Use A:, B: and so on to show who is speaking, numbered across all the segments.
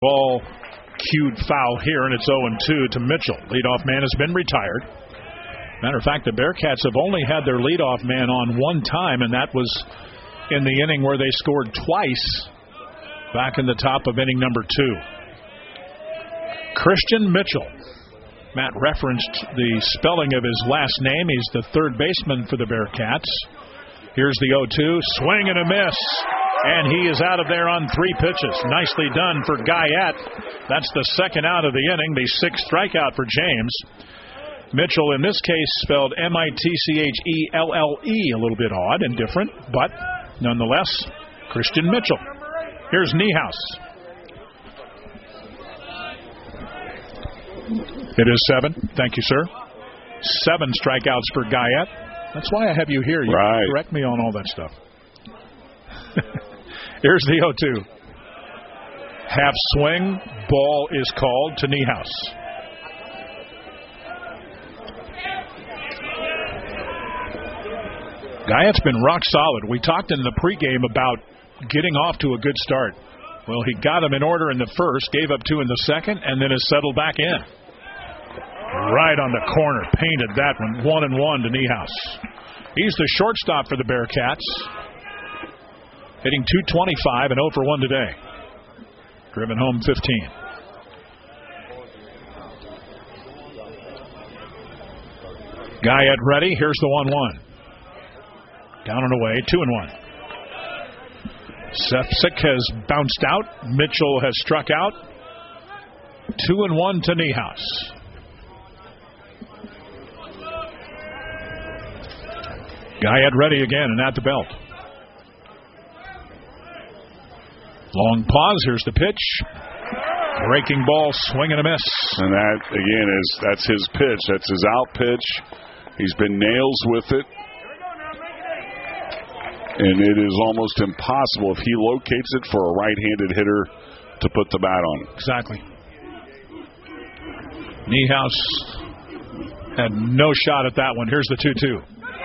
A: Ball cued foul here, and it's 0-2 to Mitchell. Leadoff man has been retired. Matter of fact, the Bearcats have only had their leadoff man on one time, and that was in the inning where they scored twice back in the top of inning number 2. Christian Mitchell. Matt referenced the spelling of his last name. He's the third baseman for the Bearcats. Here's the 0-2. Swing and a miss. And he is out of there on 3 pitches. Nicely done for Guyette. That's the second out of the inning, the 6th strikeout for James. Mitchell, in this case, spelled Mitchelle, a little bit odd and different, but nonetheless, Christian Mitchell. Here's Niehaus. It is 7. Thank you, sir. 7 strikeouts for Guyette. That's why I have you here. You can correct me on all that stuff. Here's the 0-2. Half swing. Ball is called to Niehaus. Guyette's been rock solid. We talked in the pregame about getting off to a good start. Well, he got him in order in the first, gave up 2 in the second, and then has settled back in. Right on the corner. Painted that one. 1-1 to Niehaus. He's the shortstop for the Bearcats. Hitting .225 and 0 for 1 today. Driven home 15. Guyette ready. Here's the 1-1. Down and away. 2-1. Sefcik has bounced out. Mitchell has struck out. 2-1 to Niehaus. Guyette ready again and at the belt. Long pause. Here's the pitch. Breaking ball, swing and a miss.
B: And that, again, that's his pitch. That's his out pitch. He's been nails with it. And it is almost impossible if he locates it for a right-handed hitter to put the bat on.
A: Exactly. Niehaus had no shot at that one. Here's the 2-2.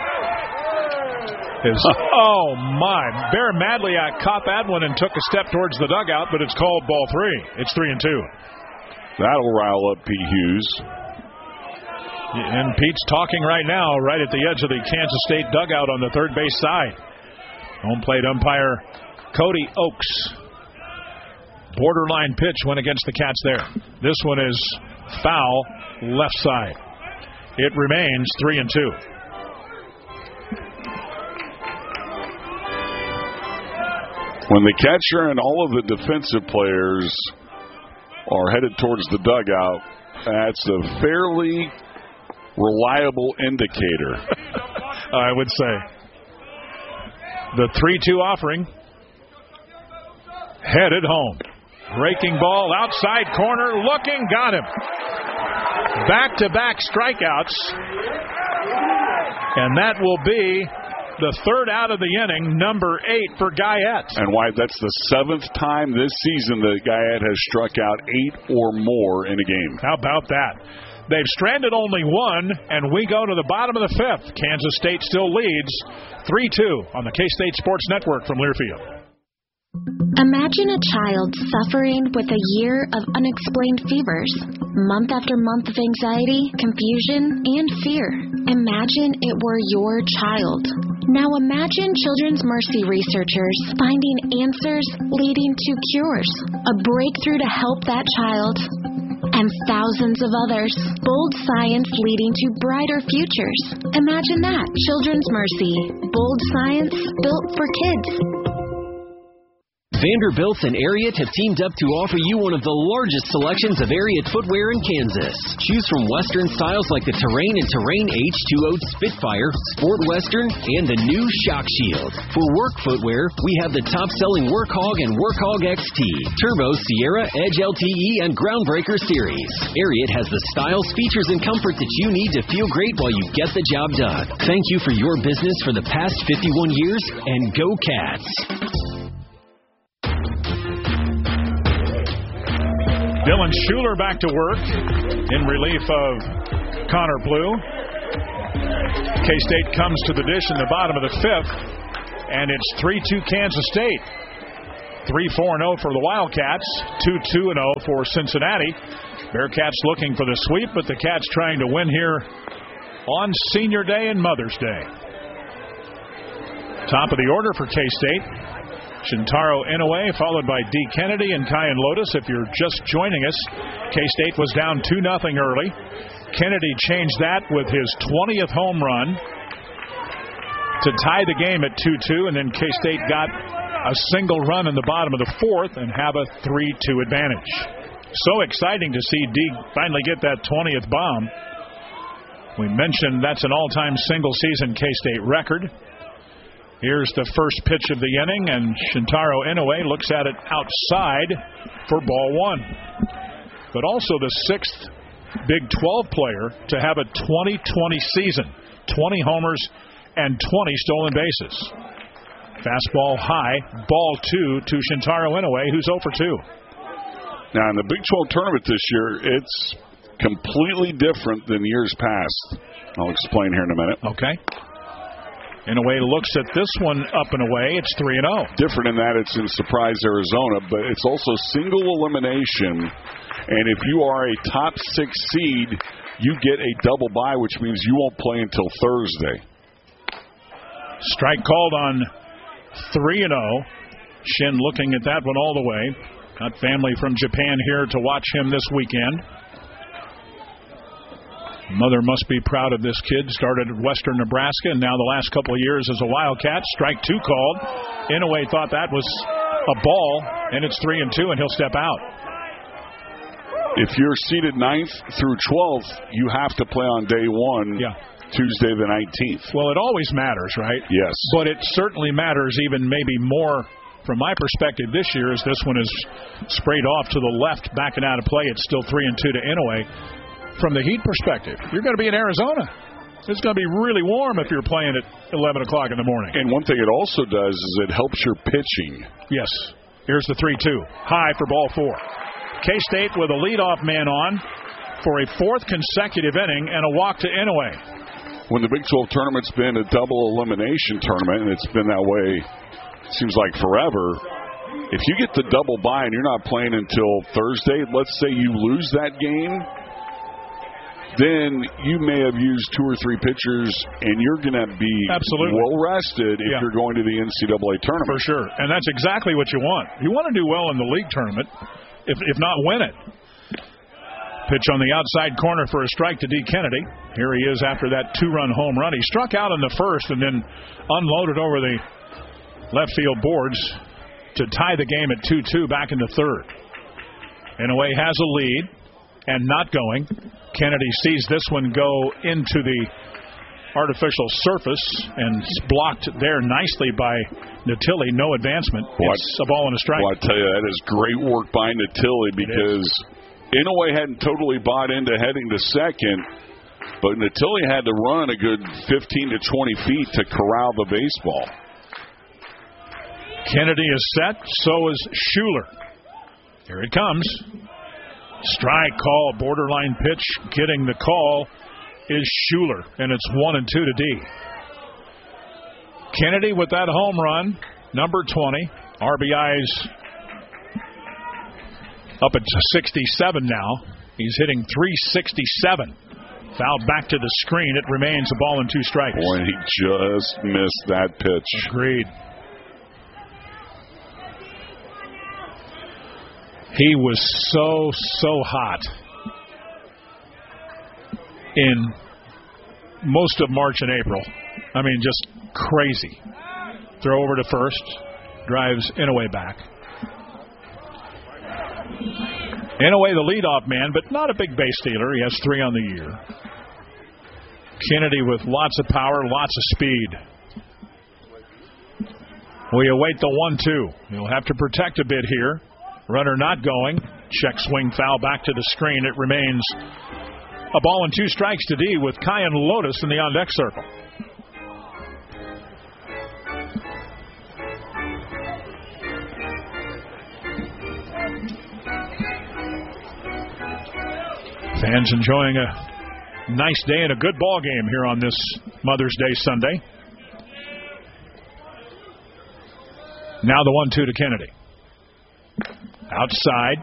A: Oh, my. Bear Madliak caught that one and took a step towards the dugout, but it's called ball 3. It's 3-2.
B: That'll rile up Pete Hughes.
A: And Pete's talking right now, right at the edge of the Kansas State dugout on the third base side. Home plate umpire Cody Oakes. Borderline pitch went against the Cats there. This one is foul, left side. It remains 3-2.
B: When the catcher and all of the defensive players are headed towards the dugout, that's a fairly reliable indicator.
A: I would say. The 3-2 offering. Headed home. Breaking ball, outside corner, looking, got him. Back-to-back strikeouts. And that will be the third out of the inning, number 8 for Guyette.
B: And why? That's the 7th time this season that Guyette has struck out 8 or more in a game.
A: How about that? They've stranded only 1, and we go to the bottom of the 5th. Kansas State still leads 3-2 on the K-State Sports Network from Learfield.
C: Imagine a child suffering with a year of unexplained fevers, month after month of anxiety, confusion, and fear. Imagine it were your child. Now imagine Children's Mercy researchers finding answers leading to cures, a breakthrough to help that child, and thousands of others. Bold science leading to brighter futures. Imagine that. Children's Mercy. Bold science built for kids.
D: Vanderbilt and Ariat have teamed up to offer you one of the largest selections of Ariat footwear in Kansas. Choose from Western styles like the Terrain and Terrain H2O Spitfire, Sport Western, and the new Shock Shield. For work footwear, we have the top-selling Workhog and Workhog XT, Turbo, Sierra, Edge LTE, and Groundbreaker series. Ariat has the styles, features, and comfort that you need to feel great while you get the job done. Thank you for your business for the past 51 years, and go Cats!
A: Dylan Schuler back to work in relief of Connor Blue. K-State comes to the dish in the bottom of the 5th, and it's 3-2 Kansas State. 3-4-0 for the Wildcats, 2-2-0 for Cincinnati. Bearcats looking for the sweep, but the Cats trying to win here on Senior Day and Mother's Day. Top of the order for K-State, Shintaro Inoue, followed by D. Kennedy and Kyan Lotus. If you're just joining us, K-State was down 2-0 early. Kennedy changed that with his 20th home run to tie the game at 2-2, and then K-State got a single run in the bottom of the fourth and have a 3-2 advantage. So exciting to see D finally get that 20th bomb. We mentioned that's an all-time single-season K-State record. Here's the first pitch of the inning, and Shintaro Inoue looks at it outside for ball one. But also the sixth Big 12 player to have a 20-20 season, 20 homers and 20 stolen bases. Fastball high, ball two to Shintaro Inoue, who's 0 for 2.
B: Now, in the Big 12 tournament this year, it's completely different than years past. I'll explain here in a minute.
A: Okay. Inoue looks at this one up and away. It's 3-0.
B: Different in that it's in Surprise, Arizona, but it's also single elimination. And if you are a top 6 seed, you get a double bye, which means you won't play until Thursday.
A: Strike called on 3-0. Shin looking at that one all the way. Got family from Japan here to watch him this weekend. Mother must be proud of this kid. Started at Western Nebraska, and now the last couple of years as a Wildcat. Strike 2 called. Inoue thought that was a ball, and it's 3-2, and he'll step out.
B: If you're seeded 9th through 12th, you have to play on day one, Tuesday the 19th.
A: Well, it always matters, right?
B: Yes.
A: But it certainly matters even maybe more from my perspective this year, as this one is sprayed off to the left, backing out of play. It's still 3-2 to Inoue. From the Heat perspective, you're going to be in Arizona. It's going to be really warm if you're playing at 11 o'clock in the morning.
B: And one thing it also does is it helps your pitching.
A: Yes. Here's the 3-2. High for ball 4. K-State with a leadoff man on for a 4th consecutive inning and a walk to Inoue.
B: When the Big 12 tournament's been a double elimination tournament, and it's been that way, it seems like forever, if you get the double bye and you're not playing until Thursday, let's say you lose that game, then you may have used 2 or 3 pitchers, and you're going to be well rested if you're going to the NCAA tournament.
A: For sure, and that's exactly what you want. You want to do well in the league tournament, if not win it. Pitch on the outside corner for a strike to D. Kennedy. Here he is after that 2-run home run. He struck out in the first and then unloaded over the left field boards to tie the game at 2-2 back in the third. Inoue has a lead and not going. Kennedy sees this one go into the artificial surface and blocked there nicely by Natilli. No advancement. It's a ball and a strike.
B: Well, I tell you, that is great work by Natilli because Inoue hadn't totally bought into heading to second, but Natilli had to run a good 15 to 20 feet to corral the baseball.
A: Kennedy is set. So is Schuler. Here it comes. Strike call, borderline pitch. Getting the call is Schuler, and it's 1-2 to D. Kennedy with that home run, number 20. RBIs up at 67 now. He's hitting .367. Fouled back to the screen. It remains a ball and 2 strikes.
B: Boy, he just missed that pitch.
A: Agreed. He was so hot in most of March and April. I mean, just crazy. Throw over to first. Drives Inoue back. Inoue the leadoff man, but not a big base stealer. He has 3 on the year. Kennedy with lots of power, lots of speed. We await the 1-2. He'll have to protect a bit here. Runner not going. Check swing foul back to the screen. It remains a ball and 2 strikes to D with Kyan Lotus in the on-deck circle. Fans enjoying a nice day and a good ball game here on this Mother's Day Sunday. Now the 1-2 to Kennedy. Outside.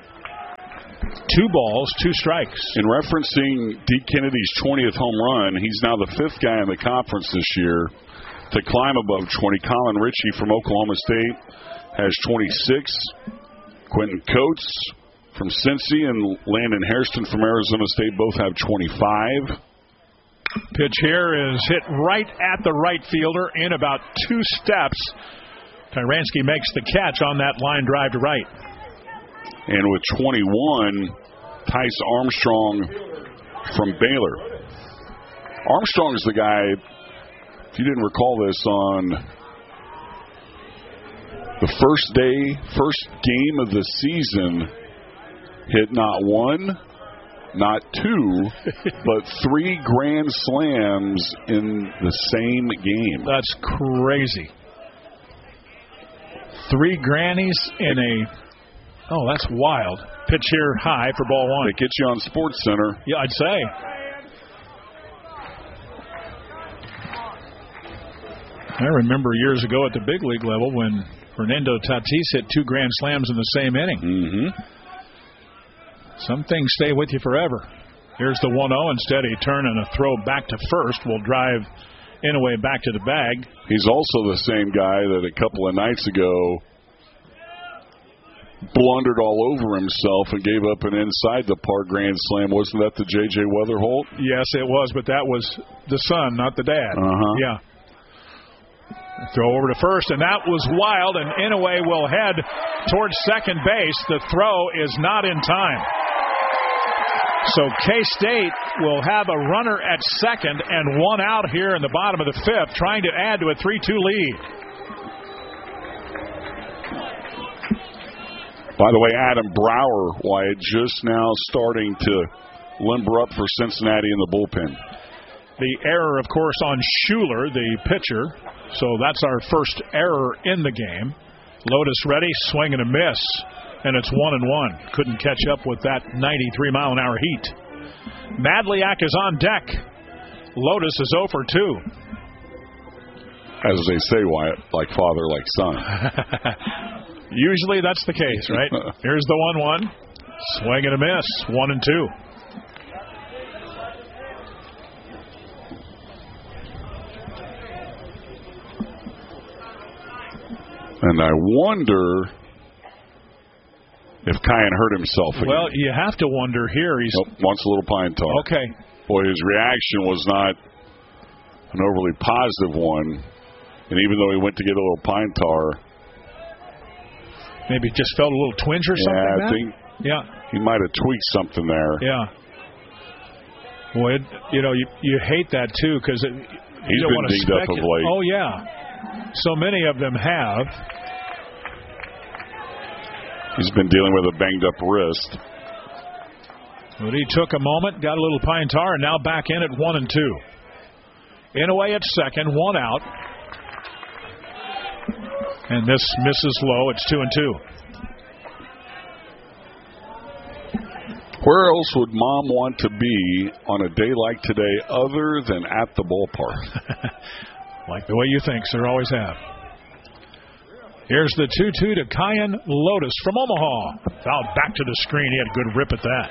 A: 2 balls, 2 strikes.
B: In referencing Deke Kennedy's 20th home run, he's now the 5th guy in the conference this year to climb above 20. Colin Ritchie from Oklahoma State has 26. Quentin Coates from Cincy and Landon Hairston from Arizona State both have 25.
A: Pitch here is hit right at the right fielder in about 2 steps. Tyranski makes the catch on that line drive to right.
B: And with 21, Tice Armstrong from Baylor. Armstrong's the guy, if you didn't recall this, on the first game of the season, hit not 1, not 2, but 3 grand slams in the same game.
A: That's crazy. 3 grannies in a... Oh, that's wild. Pitch here high for ball 1.
B: They get you on Sports Center.
A: Yeah, I'd say. I remember years ago at the big league level when Fernando Tatis hit 2 grand slams in the same inning.
B: Mm-hmm.
A: Some things stay with you forever. Here's the 1-0. Instead, a turn and a throw back to first will drive Inouye back to the bag.
B: He's also the same guy that a couple of nights ago blundered all over himself and gave up an inside-the-park grand slam. Wasn't that the J.J. Weatherholt?
A: Yes, it was, but that was the son, not the dad.
B: Uh-huh.
A: Yeah. Throw over to first, and that was wild, and Inouye will head towards second base. The throw is not in time. So K-State will have a runner at second and 1 out here in the bottom of the 5th, trying to add to a 3-2 lead.
B: By the way, Adam Brower, Wyatt, just now starting to limber up for Cincinnati in the bullpen.
A: The error, of course, on Schuler, the pitcher. So that's our first error in the game. Lotus ready, swing and a miss. And it's 1-1. Couldn't catch up with that 93-mile-an-hour heat. Madliak is on deck. Lotus is 0 for 2.
B: As they say, Wyatt, like father, like son.
A: Usually that's the case, right? Here's the 1-1. Swing and a miss. 1-2.
B: And I wonder if Kyan hurt himself again.
A: Well, you have to wonder here. He's
B: wants a little pine tar.
A: Okay.
B: Boy, his reaction was not an overly positive one. And even though he went to get a little pine tar,
A: maybe just felt a little twinge or something.
B: Yeah, I think he might have tweaked something there.
A: Yeah. Boy, you hate that too because
B: he's been dinged up of late.
A: Oh yeah. So many of them have.
B: He's been dealing with a banged up wrist.
A: But he took a moment, got a little pine tar, and now back in at 1-2. Inouye at second, 1 out. And this misses low. It's 2-2.
B: Where else would Mom want to be on a day like today other than at the ballpark?
A: Like the way you think, sir, always have. Here's the 2-2 to Kyan Lotus from Omaha. Fouled back to the screen. He had a good rip at that.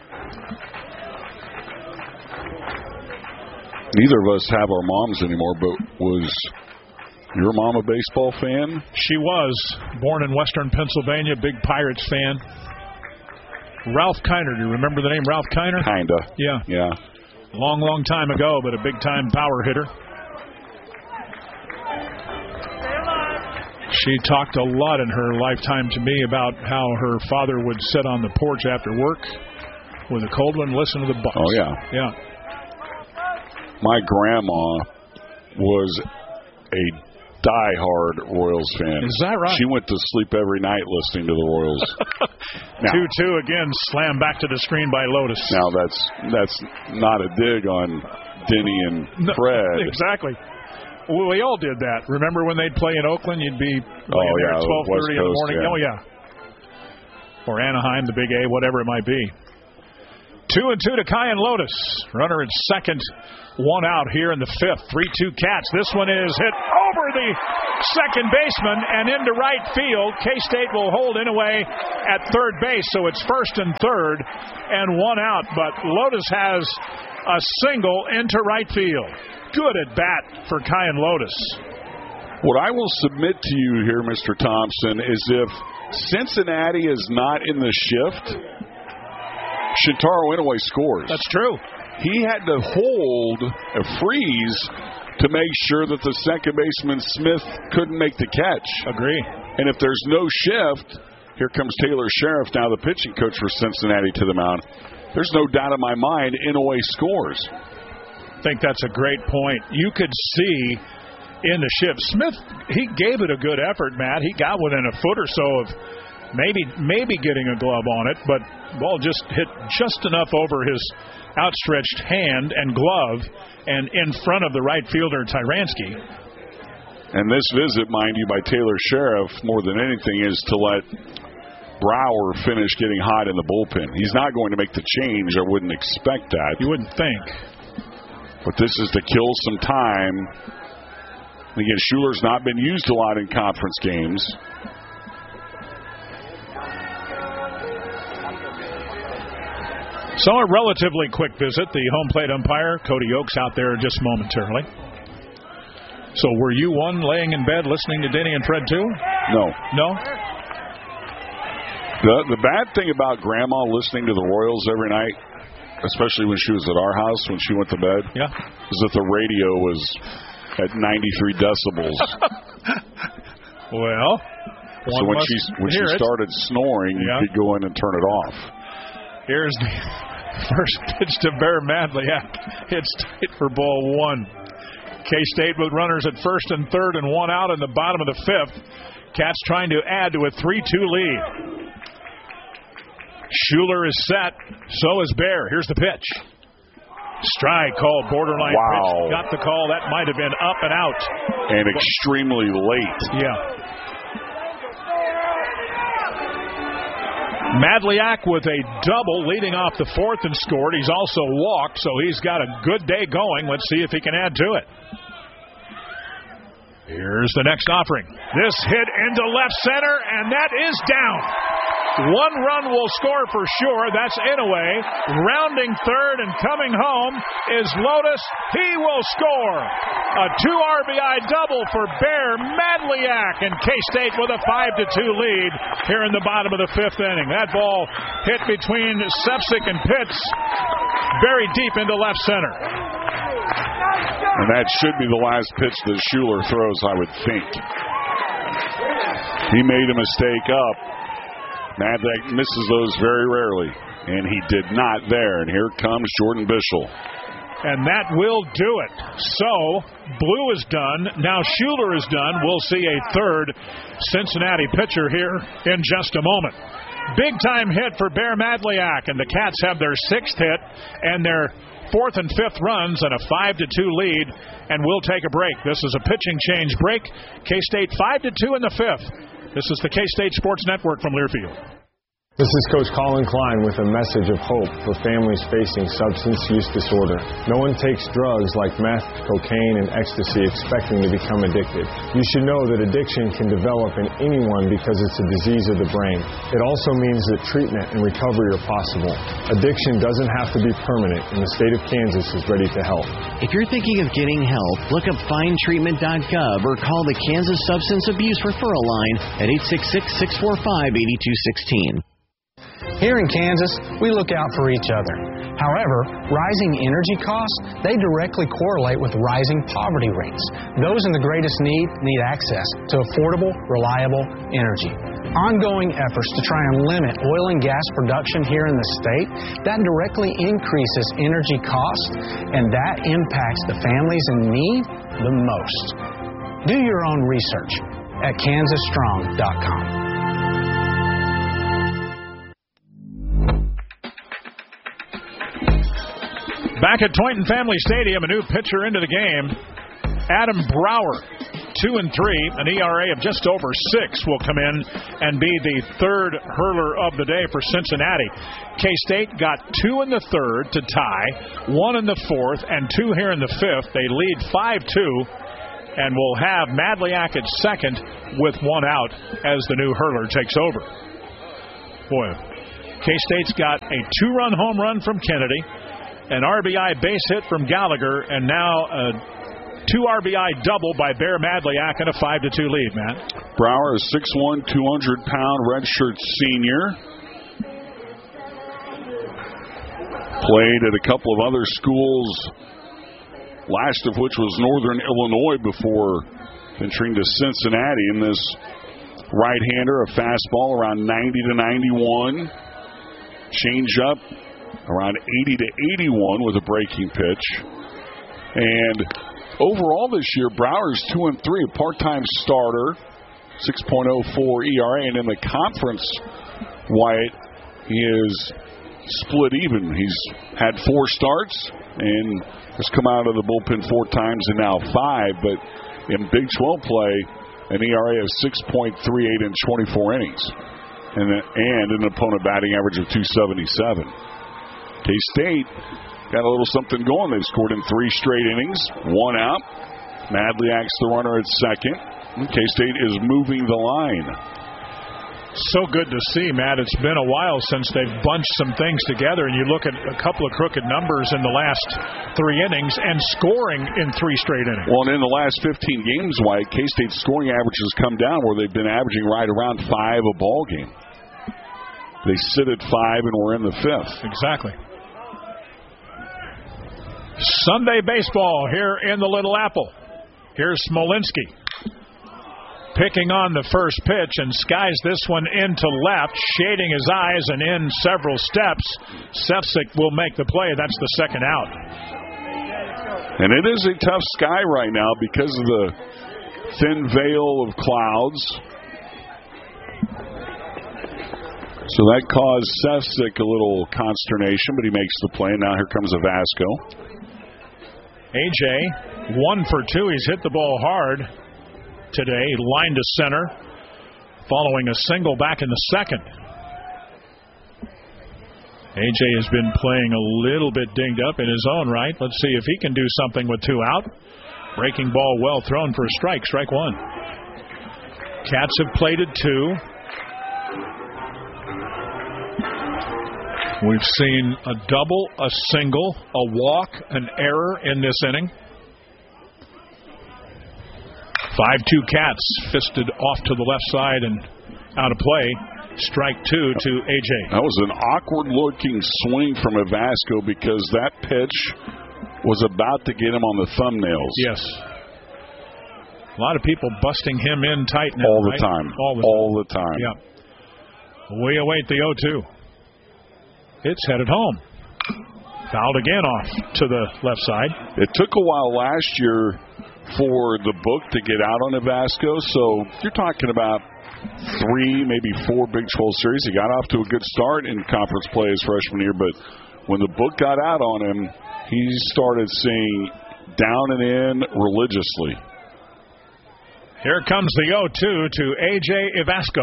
B: Neither of us have our moms anymore, but was your mom a baseball fan?
A: She was. Born in Western Pennsylvania, big Pirates fan. Ralph Kiner. Do you remember the name Ralph Kiner?
B: Kinda.
A: Yeah. Long, long time ago, but a big-time power hitter. She talked a lot in her lifetime to me about how her father would sit on the porch after work with a cold one and listen to the Bucks.
B: Oh, yeah.
A: Yeah.
B: My grandma was a die-hard Royals fan.
A: Is that right?
B: She went to sleep every night listening to the Royals.
A: 2-2 again, slammed back to the screen by Lotus.
B: Now, that's not a dig on Denny and Fred.
A: Exactly. Well, we all did that. Remember when they'd play in Oakland? You'd be laying there at 12:30 in the morning.
B: Yeah.
A: Oh, yeah. Or Anaheim, the Big A, whatever it might be. 2-2 to Kyan Lotus. Runner at second. 1 out here in the 5th. 3-2 Cats. This one is hit over the second baseman and into right field. K-State will hold Inouye at third base, so it's first and third and one out. But Lotus has a single into right field. Good at bat for Kyan Lotus.
B: What I will submit to you here, Mr. Thompson, is if Cincinnati is not in the shift, Shintaro Inouye scores.
A: That's true.
B: He had to hold a freeze to make sure that the second baseman Smith couldn't make the catch.
A: Agree.
B: And if there's no shift, here comes Taylor Sheriff, now the pitching coach for Cincinnati, to the mound. There's no doubt in my mind Inouye scores.
A: I think that's a great point. You could see in the shift, Smith, he gave it a good effort, Matt. He got within a foot or so of maybe getting a glove on it, but ball just hit just enough over his outstretched hand and glove and in front of the right fielder, Tyranski.
B: And this visit, mind you, by Taylor Sheriff, more than anything, is to let Brower finish getting hot in the bullpen. He's not going to make the change. I wouldn't expect that.
A: You wouldn't think.
B: But this is to kill some time. Again, Schuler's not been used a lot in conference games.
A: So a relatively quick visit. The home plate umpire, Cody Oakes, out there just momentarily. So were you one laying in bed listening to Denny and Fred too?
B: No.
A: No?
B: The bad thing about Grandma listening to the Royals every night, especially when she was at our house when she went to bed, is that the radio was at 93 decibels.
A: Well,
B: so when she started snoring, you could go in and turn it off.
A: Here's the first pitch to Bear Madliak. It's tight for ball one. K-State with runners at first and third and one out in the bottom of the fifth. Cats trying to add to a 3-2 lead. Schuler is set. So is Bear. Here's the pitch. Strike called, borderline pitch. Got the call. That might have been up and out.
B: And extremely late.
A: Yeah. Madliak with a double leading off the fourth and scored. He's also walked, so he's got a good day going. Let's see if he can add to it. Here's the next offering. This hit into left center, and that is down. One run will score for sure. That's Inouye. Rounding third and coming home is Lotus. He will score. A 2 RBI double for Bear Madliak, and K-State with a 5-2 lead here in the bottom of the fifth inning. That ball hit between Sepsic and Pitts, buried deep into left center.
B: And that should be the last pitch that Schuler throws, I would think. He made a mistake up. Madliak misses those very rarely, and he did not there. And here comes Jordan Bischel.
A: And that will do it. So, Blue is done. Now Schuler is done. We'll see a third Cincinnati pitcher here in just a moment. Big-time hit for Bear Madliak, and the Cats have their sixth hit and their fourth and fifth runs and a 5-2 lead, and we'll take a break. This is a pitching change break. K-State 5-2 in the fifth. This is the K-State Sports Network from Learfield.
E: This is Coach Colin Klein with a message of hope for families facing substance use disorder. No one takes drugs like meth, cocaine, and ecstasy expecting to become addicted. You should know that addiction can develop in anyone because it's a disease of the brain. It also means that treatment and recovery are possible. Addiction doesn't have to be permanent, and the state of Kansas is ready to help.
F: If you're thinking of getting help, look up findtreatment.gov or call the Kansas Substance Abuse Referral Line at 866-645-8216.
G: Here in Kansas, we look out for each other. However, rising energy costs, they directly correlate with rising poverty rates. Those in the greatest need access to affordable, reliable energy. Ongoing efforts to try and limit oil and gas production here in the state, that directly increases energy costs, and that impacts the families in need the most. Do your own research at kansasstrong.com.
A: Back at Toynton Family Stadium, a new pitcher into the game. Adam Brower, 2-3, an ERA of just over 6, will come in and be the third hurler of the day for Cincinnati. K-State got 2 in the third to tie, 1 in the fourth, and 2 here in the fifth. They lead 5-2. and will have Madliack at second with one out as the new hurler takes over. Boy, K-State's got a 2-run home run from Kennedy, an RBI base hit from Gallagher, and now a 2 RBI double by Bear Madliack and a 5-2 lead, Matt.
B: Brower, a 6'1", 200-pound redshirt senior. Played at a couple of other schools, last of which was Northern Illinois before venturing to Cincinnati. In this right-hander, a fastball around 90 to 91. Changeup around 80 to 81 with a breaking pitch. And overall this year, Brower's 2-3, a part-time starter, 6.04 ERA. And in the conference, Wyatt, he is split even. He's had 4 starts and has come out of the bullpen 4 times and now 5. But in Big 12 play, an ERA of 6.38 in 24 innings. And an opponent batting average of 277. K-State got a little something going. They've scored in 3 straight innings, 1 out. Madliack's the runner at second. K-State is moving the line.
A: So good to see, Matt. It's been a while since they've bunched some things together, and you look at a couple of crooked numbers in the last 3 innings and scoring in 3 straight innings.
B: Well, and in the last 15 games, White, K-State's scoring average has come down where they've been averaging right around 5 a ball game. They sit at 5 and we're in the 5th.
A: Exactly. Sunday baseball here in the Little Apple. Here's Smolinski picking on the first pitch and skies this one into left, shading his eyes and in several steps. Sefcik will make the play. That's the second out.
B: And it is a tough sky right now because of the thin veil of clouds. So that caused Sefcik a little consternation, but he makes the play. Now here comes Avasco.
A: AJ, 1 for 2. He's hit the ball hard today. Line to center, following a single back in the second. AJ has been playing a little bit dinged up in his own right. Let's see if he can do something with 2 out. Breaking ball well thrown for a strike. Strike 1. Cats have plated 2. We've seen a double, a single, a walk, an error in this inning. 5-2 Cats fisted off to the left side and out of play. Strike 2 to AJ.
B: That was an awkward-looking swing from Avasco because that pitch was about to get him on the thumbnails.
A: Yes. A lot of people busting him in tight now.
B: All the
A: right?
B: time.
A: All the time. Yeah. We await the 0-2. It's headed home. Fouled again off to the left side.
B: It took a while last year for the book to get out on Avasco, so you're talking about 3, maybe 4 Big 12 series. He got off to a good start in conference play his freshman year, but when the book got out on him, he started seeing down and in religiously.
A: Here comes the 0-2 to AJ Avasco.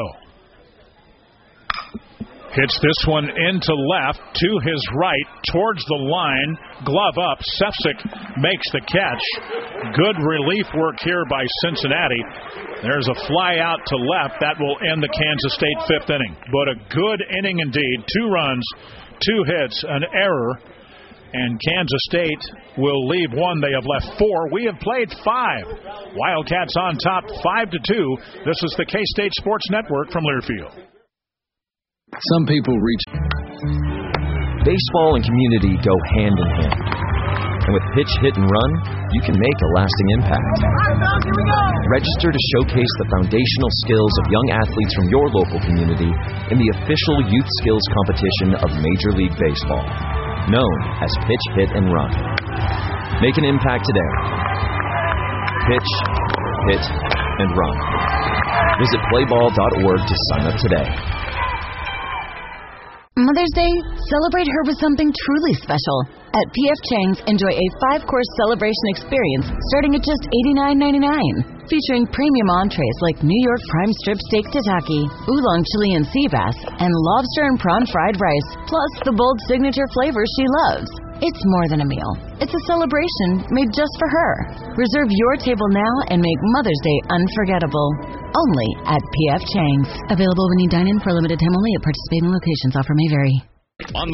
A: Hits this one into left, to his right, towards the line. Glove up. Sefcik makes the catch. Good relief work here by Cincinnati. There's a fly out to left. That will end the Kansas State 5th inning. But a good inning indeed. 2 runs, 2 hits, an error. And Kansas State will leave 1. They have left 4. We have played 5. Wildcats on top 5-2. This is the K-State Sports Network from Learfield.
H: Some people reach.
I: Baseball and community go hand in hand. And with Pitch, Hit, and Run, you can make a lasting impact. Register to showcase the foundational skills of young athletes from your local community in the official youth skills competition of Major League Baseball, known as Pitch, Hit, and Run. Make an impact today. Pitch, Hit, and Run. Visit playball.org to sign up today.
J: Mother's Day, celebrate her with something truly special. At P.F. Chang's, enjoy a 5-course celebration experience starting at just $89.99. Featuring premium entrees like New York prime strip steak tataki, oolong chili and sea bass, and lobster and prawn fried rice, plus the bold signature flavors she loves. It's more than a meal. It's a celebration made just for her. Reserve your table now and make Mother's Day unforgettable. Only at P.F. Chang's. Available when you dine in for a limited time only at participating locations. Offer may vary.